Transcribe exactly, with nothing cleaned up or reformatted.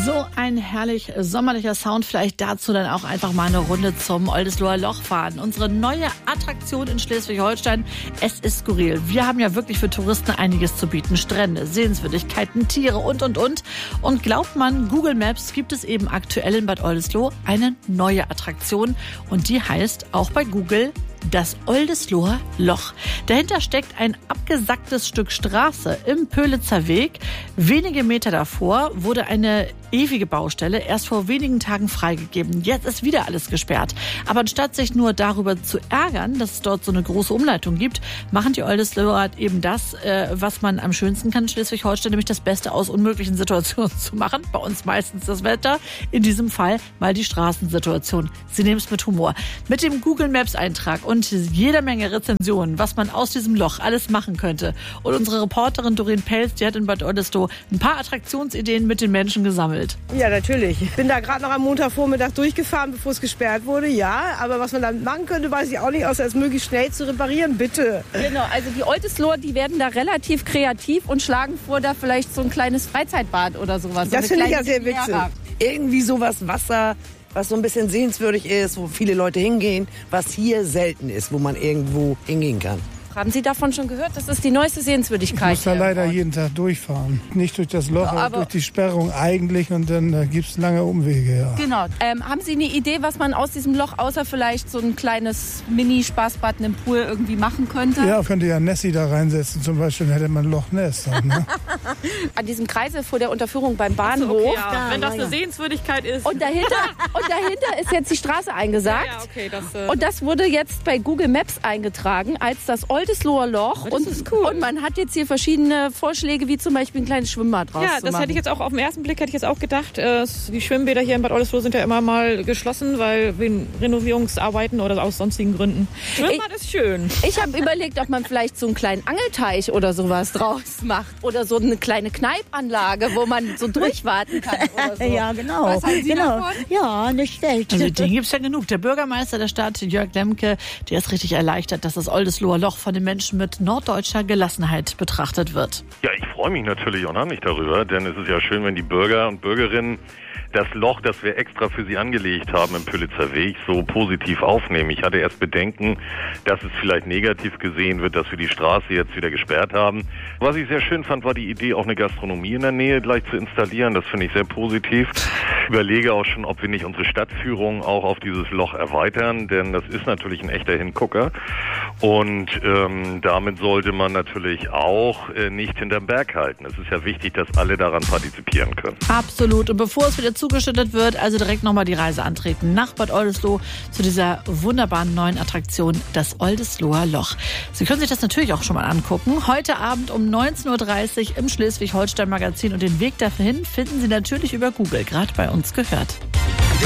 So ein herrlich sommerlicher Sound. Vielleicht dazu dann auch einfach mal eine Runde zum Oldesloher Loch fahren. Unsere neue Attraktion in Schleswig-Holstein. Es ist skurril. Wir haben ja wirklich für Touristen einiges zu bieten. Strände, Sehenswürdigkeiten, Tiere und, und, und. Und glaubt man, Google Maps gibt es eben aktuell in Bad Oldesloe eine neue Attraktion. Und die heißt auch bei Google das Oldesloher Loch. Dahinter steckt ein abgesacktes Stück Straße im Pöhlitzer Weg. Wenige Meter davor wurde eine ewige Baustelle erst vor wenigen Tagen freigegeben. Jetzt ist wieder alles gesperrt. Aber anstatt sich nur darüber zu ärgern, dass es dort so eine große Umleitung gibt, machen die Oldesloher eben das, was man am schönsten kann in Schleswig-Holstein, nämlich das Beste aus unmöglichen Situationen zu machen. Bei uns meistens das Wetter, in diesem Fall mal die Straßensituation. Sie nehmen es mit Humor. Mit dem Google Maps Eintrag und jeder Menge Rezensionen, was man aus diesem Loch alles machen könnte. Und unsere Reporterin Doreen Pelz, die hat in Bad Oldesloe ein paar Attraktionsideen mit den Menschen gesammelt. Ja, natürlich. Ich bin da gerade noch am Montagvormittag durchgefahren, bevor es gesperrt wurde, ja. Aber was man damit machen könnte, weiß ich auch nicht, außer es möglichst schnell zu reparieren, bitte. Genau, also die Oldesloher, die werden da relativ kreativ und schlagen vor, da vielleicht so ein kleines Freizeitbad oder sowas. Das so finde ich ja sehr witzig. Lehrer. Irgendwie sowas Wasser, was so ein bisschen sehenswürdig ist, wo viele Leute hingehen, was hier selten ist, wo man irgendwo hingehen kann. Haben Sie davon schon gehört? Das ist die neueste Sehenswürdigkeit. Ich muss da leider jeden Tag durchfahren. Nicht durch das Loch, aber, aber durch die Sperrung eigentlich. Und dann äh, gibt es lange Umwege. Ja. Genau. Ähm, haben Sie eine Idee, was man aus diesem Loch, außer vielleicht so ein kleines Mini-Spaßbad im Pool irgendwie machen könnte? Ja, könnte ja Nessie da reinsetzen zum Beispiel. Dann hätte man Loch Ness. Dann, ne? An diesem Kreisel vor der Unterführung beim Bahnhof. So, okay, ja. Wenn das eine Sehenswürdigkeit ist. Und dahinter, und dahinter ist jetzt die Straße eingesagt. Ja, ja, okay, das, äh und das wurde jetzt bei Google Maps eingetragen als das Oldesloher Loch. Das und, ist cool. Und man hat jetzt hier verschiedene Vorschläge, wie zum Beispiel ein kleines Schwimmbad draus Ja, zu das machen. hätte ich jetzt auch auf den ersten Blick hätte ich jetzt auch gedacht. Äh, die Schwimmbäder hier in Bad Oldesloe sind ja immer mal geschlossen, weil wegen Renovierungsarbeiten oder aus sonstigen Gründen. Schwimmbad ich, ist schön. Ich habe überlegt, ob man vielleicht so einen kleinen Angelteich oder sowas draus macht. Oder so eine kleine Kneipanlage, wo man so durchwarten kann oder so. Ja, genau. Was halten Sie genau. davon? Ja, nicht schlecht. Also den gibt's ja genug. Der Bürgermeister der Stadt, Jörg Lemke, der ist richtig erleichtert, dass das Oldesloher Loch von den Menschen mit norddeutscher Gelassenheit betrachtet wird. Ja, ich freue mich natürlich unheimlich darüber, denn es ist ja schön, wenn die Bürger und Bürgerinnen das Loch, das wir extra für sie angelegt haben im Pöhlitzer Weg, so positiv aufnehmen. Ich hatte erst Bedenken, dass es vielleicht negativ gesehen wird, dass wir die Straße jetzt wieder gesperrt haben. Was ich sehr schön fand, war die Idee, auch eine Gastronomie in der Nähe gleich zu installieren. Das finde ich sehr positiv. Ich überlege auch schon, ob wir nicht unsere Stadtführung auch auf dieses Loch erweitern, denn das ist natürlich ein echter Hingucker. Und ähm, damit sollte man natürlich auch äh, nicht hinterm Berg halten. Es ist ja wichtig, dass alle daran partizipieren können. Absolut. Und bevor es wieder zugeschüttet wird, also direkt nochmal die Reise antreten nach Bad Oldesloe zu dieser wunderbaren neuen Attraktion, das Oldesloher Loch. Sie können sich das natürlich auch schon mal angucken. Heute Abend um neunzehn Uhr dreißig im Schleswig-Holstein Magazin und den Weg dahin finden Sie natürlich über Google, gerade bei uns gehört.